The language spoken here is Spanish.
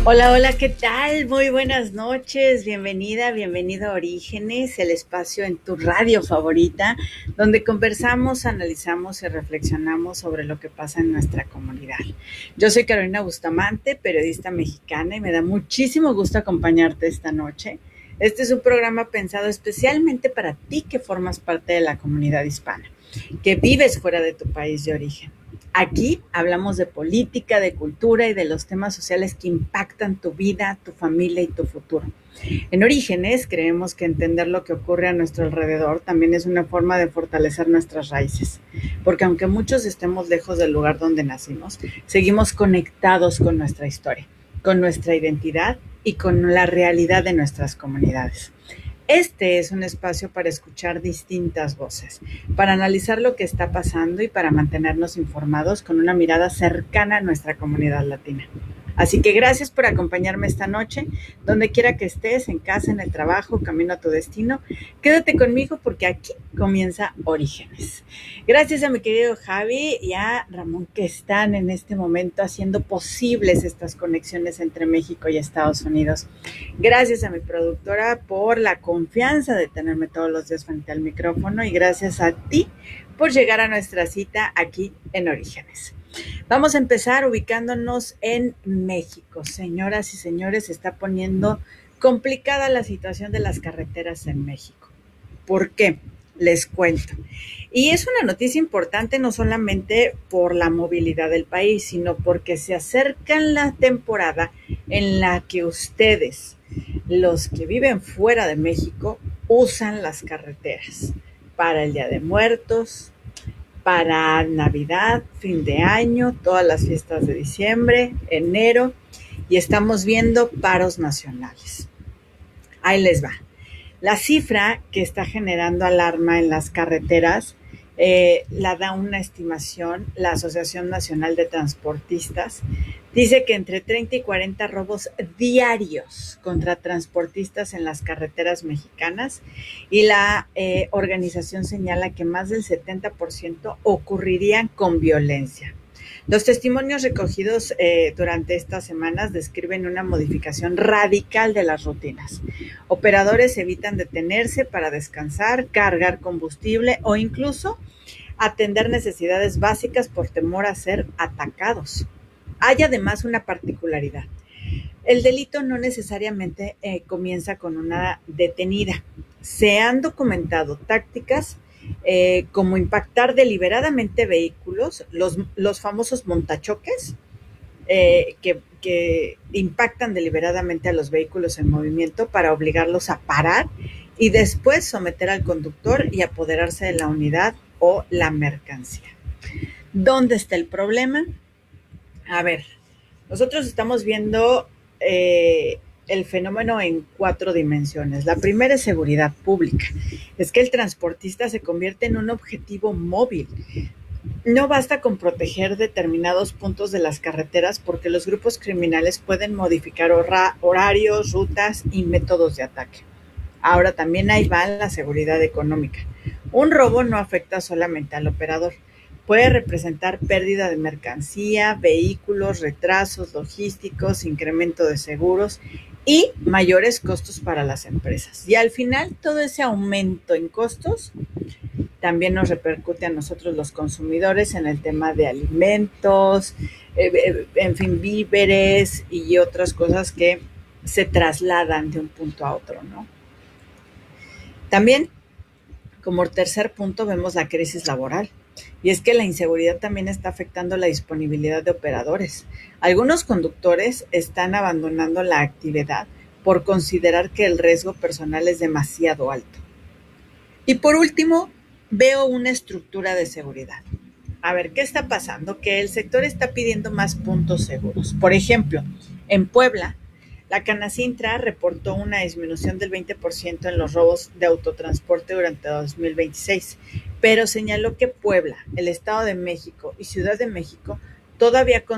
Hola, hola, ¿qué tal? Muy buenas noches, bienvenida, bienvenido a Orígenes, el espacio en tu radio favorita, donde conversamos, analizamos y reflexionamos sobre lo que pasa en nuestra comunidad. Yo soy Carolina Bustamante, periodista mexicana, y me da muchísimo gusto acompañarte esta noche. Este es un programa pensado especialmente para ti que formas parte de la comunidad hispana, que vives fuera de tu país de origen. Aquí hablamos de política, de cultura y de los temas sociales que impactan tu vida, tu familia y tu futuro. En Orígenes creemos que entender lo que ocurre a nuestro alrededor también es una forma de fortalecer nuestras raíces, porque aunque muchos estemos lejos del lugar donde nacimos, seguimos conectados con nuestra historia, con nuestra identidad y con la realidad de nuestras comunidades. Este es un espacio para escuchar distintas voces, para analizar lo que está pasando y para mantenernos informados con una mirada cercana a nuestra comunidad latina. Así que gracias por acompañarme esta noche, donde quiera que estés, en casa, en el trabajo, camino a tu destino. Quédate conmigo porque aquí comienza Orígenes. Gracias a mi querido Javi y a Ramón que están en este momento haciendo posibles estas conexiones entre México y Estados Unidos. Gracias a mi productora por la confianza de tenerme todos los días frente al micrófono y gracias a ti por llegar a nuestra cita aquí en Orígenes. Vamos a empezar ubicándonos en México. Señoras y señores, se está poniendo complicada la situación de las carreteras en México. ¿Por qué? Les cuento. Y es una noticia importante no solamente por la movilidad del país, sino porque se acerca la temporada en la que ustedes, los que viven fuera de México, usan las carreteras para el Día de Muertos, para Navidad, fin de año, todas las fiestas de diciembre, enero, y estamos viendo paros nacionales. Ahí les va. La cifra que está generando alarma en las carreteras la da una estimación la Asociación Nacional de Transportistas. Dice que entre 30 y 40 robos diarios contra transportistas en las carreteras mexicanas y la organización señala que más del 70% ocurrirían con violencia. Los testimonios recogidos durante estas semanas describen una modificación radical de las rutinas. Operadores evitan detenerse para descansar, cargar combustible o incluso atender necesidades básicas por temor a ser atacados. Hay además una particularidad. El delito no necesariamente comienza con una detenida. Se han documentado tácticas como impactar deliberadamente vehículos, los famosos montachoques, que impactan deliberadamente a los vehículos en movimiento para obligarlos a parar y después someter al conductor y apoderarse de la unidad o la mercancía. ¿Dónde está el problema? A ver, nosotros estamos viendo el fenómeno en 4 dimensiones. La primera es seguridad pública. Es que el transportista se convierte en un objetivo móvil. No basta con proteger determinados puntos de las carreteras porque los grupos criminales pueden modificar horarios, rutas y métodos de ataque. Ahora también ahí va la seguridad económica. Un robo no afecta solamente al operador. Puede representar pérdida de mercancía, vehículos, retrasos logísticos, incremento de seguros y mayores costos para las empresas. Y al final, todo ese aumento en costos también nos repercute a nosotros los consumidores en el tema de alimentos, en fin, víveres y otras cosas que se trasladan de un punto a otro, ¿no? También, como tercer punto, vemos la crisis laboral. Y es que la inseguridad también está afectando la disponibilidad de operadores. Algunos conductores están abandonando la actividad por considerar que el riesgo personal es demasiado alto. Y por último, veo una estructura de seguridad. A ver, ¿qué está pasando? Que el sector está pidiendo más puntos seguros. Por ejemplo, en Puebla, la Canacintra reportó una disminución del 20% en los robos de autotransporte durante 2026, pero señaló que Puebla, el Estado de México y Ciudad de México todavía